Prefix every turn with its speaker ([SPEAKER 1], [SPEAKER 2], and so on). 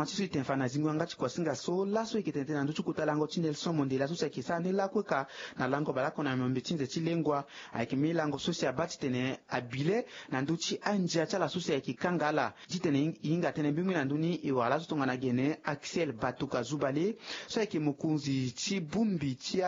[SPEAKER 1] tonga chisu itemfana zingwanga chikwasinga so laso ikitente na nduchu kutalango Nelson Mandela susa kisani la kweka na lango balako na mbichinze chilengwa aikimilango susa abati tene abile na nduchi anja chala susa ikikangala jitene inga tene bimwe na nduni iwala sutonga na gene Axel Batuka Zubale so ikimukunzi chibumbi chia